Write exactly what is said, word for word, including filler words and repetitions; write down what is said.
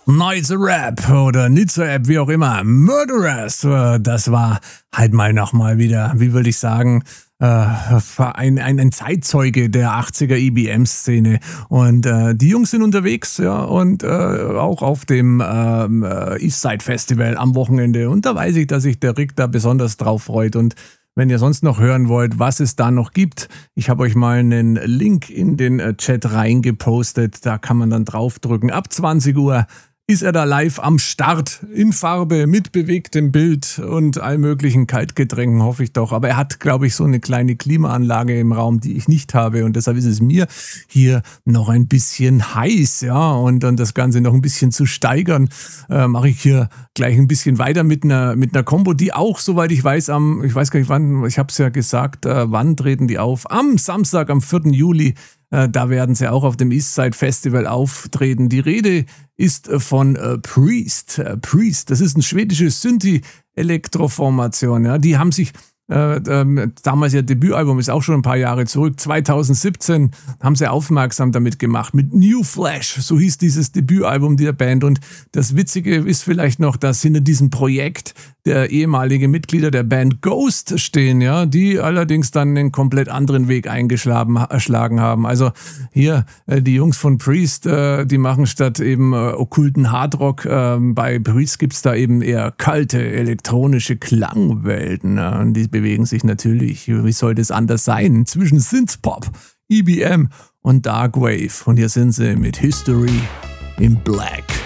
Nice Rap oder Nizza App, wie auch immer. Murderers, äh, das war halt mal nochmal wieder, wie würde ich sagen, äh, ein, ein, ein Zeitzeuge der achtziger E B M-Szene. Und äh, die Jungs sind unterwegs, ja, und äh, auch auf dem ähm, äh, Eastside Festival am Wochenende. Und da weiß ich, dass sich der Rick da besonders drauf freut. Und wenn ihr sonst noch hören wollt, was es da noch gibt, ich habe euch mal einen Link in den Chat reingepostet, da kann man dann draufdrücken. Ab zwanzig Uhr ist er da live am Start, in Farbe, mit bewegtem Bild und all möglichen Kaltgetränken, hoffe ich doch. Aber er hat, glaube ich, so eine kleine Klimaanlage im Raum, die ich nicht habe. Und deshalb ist es mir hier noch ein bisschen heiß, ja. Und dann das Ganze noch ein bisschen zu steigern, äh, mache ich hier gleich ein bisschen weiter mit einer, mit einer Combo, die auch, soweit ich weiß, am, ich weiß gar nicht wann, ich habe es ja gesagt, äh, wann treten die auf? Am Samstag, am vierten Juli. Da werden sie auch auf dem Eastside Festival auftreten. Die Rede ist von äh, Priest. Äh, Priest, das ist eine schwedische Synthi-Elektroformation. Ja. Die haben sich, äh, äh, damals ihr Debütalbum ist auch schon ein paar Jahre zurück, zweitausendsiebzehn haben sie aufmerksam damit gemacht. Mit New Flash, so hieß dieses Debütalbum der Band. Und das Witzige ist vielleicht noch, dass hinter diesem Projekt der ehemalige Mitglieder der Band Ghost stehen, ja, die allerdings dann einen komplett anderen Weg eingeschlagen haben. Also hier äh, die Jungs von Priest, äh, die machen statt eben äh, okkulten Hardrock, äh, bei Priest gibt's da eben eher kalte elektronische Klangwelten. Ja, und die bewegen sich natürlich, wie sollte es anders sein, zwischen Synthpop, E B M und Darkwave. Und hier sind sie mit History in Black.